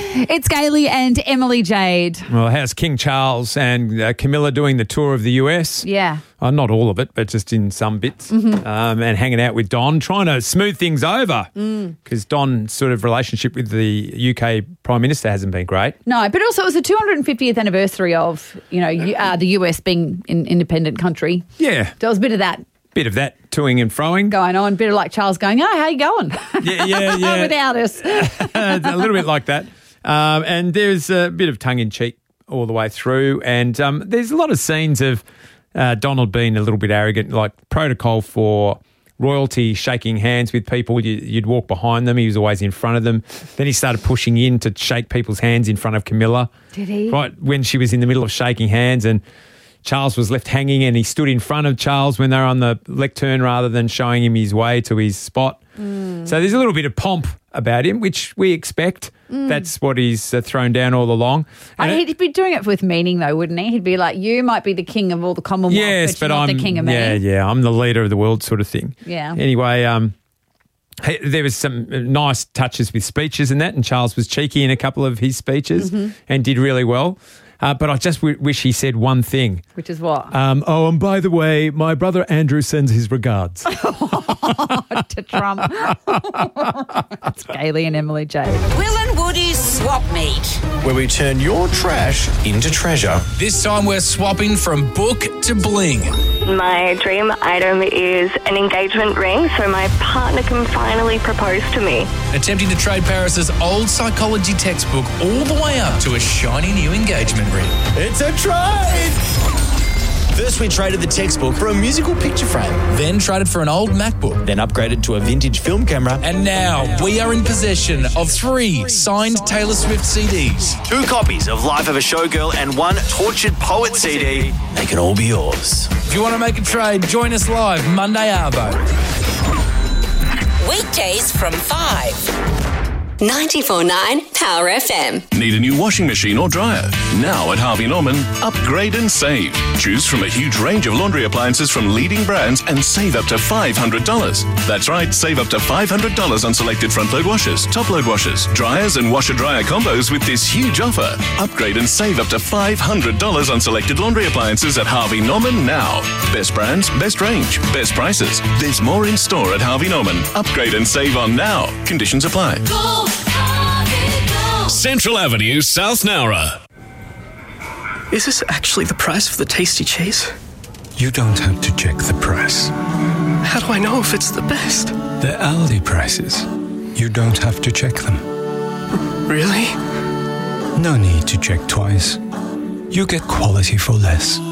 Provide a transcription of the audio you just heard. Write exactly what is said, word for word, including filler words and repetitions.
It's Gailey and Emily Jade. Well, how's King Charles and uh, Camilla doing the tour of the U S? Yeah. Uh, not all of it, but just in some bits. Mm-hmm. Um, and hanging out with Don, trying to smooth things over. Because mm. Don's sort of relationship with the U K Prime Minister hasn't been great. No, but also it was the two hundred fiftieth anniversary of, you know, uh, the U S being an independent country. Yeah. There was a bit of that. Bit of that toing and froing. Going on. Bit of like Charles going, oh, how you going? Yeah, yeah, yeah. Without us. A little bit like that. Um, and there's a bit of tongue-in-cheek all the way through. And um, there's a lot of scenes of uh, Donald being a little bit arrogant, like protocol for royalty, shaking hands with people. You, you'd walk behind them. He was always in front of them. Then he started pushing in to shake people's hands in front of Camilla. Did he? Right when she was in the middle of shaking hands, and Charles was left hanging, and he stood in front of Charles when they were on the lectern rather than showing him his way to his spot. Mm. So there's a little bit of pomp about him, which we expect. Mm. That's what he's uh, thrown down all along. And he'd be doing it with meaning, though, wouldn't he? He'd be like, you might be the king of all the Commonwealth, yes, but, but you're I'm not the king of me. Yeah, yeah, I'm the leader of the world sort of thing. Yeah. Anyway, um, hey, there was some nice touches with speeches and that, and Charles was cheeky in a couple of his speeches mm-hmm. and did really well. Uh, but I just w- wish he said one thing. Which is what? Um, oh, and by the way, my brother Andrew sends his regards. To Trump. It's Gailey and Emily Jade. Will and Woody's Swap Meet, where we turn your trash into treasure. This time we're swapping from book to bling. My dream item is an engagement ring so my partner can finally propose to me. Attempting to trade Paris's old psychology textbook all the way up to a shiny new engagement ring. It's a trade! First, we traded the textbook for a musical picture frame. Then traded for an old MacBook. Then upgraded to a vintage film camera. And now we are in possession of three signed Taylor Swift C Ds. Two copies of Life of a Showgirl and one Tortured Poet C D. They can all be yours. If you want to make a trade, join us live Monday Arvo. Weekdays from five. ninety-four point nine Power F M. Need a new washing machine or dryer? Now at Harvey Norman, upgrade and save. Choose from a huge range of laundry appliances from leading brands and save up to five hundred dollars. That's right, save up to five hundred dollars on selected front-load washers, top-load washers, dryers and washer-dryer combos with this huge offer. Upgrade and save up to five hundred dollars on selected laundry appliances at Harvey Norman now. Best brands, best range, best prices. There's more in store at Harvey Norman. Upgrade and save on now. Conditions apply. Go! Central Avenue, South Nowra. Is this actually the price of the tasty cheese? You don't have to check the price. How do I know if it's the best? The Aldi prices. You don't have to check them. Really? No need to check twice. You get quality for less.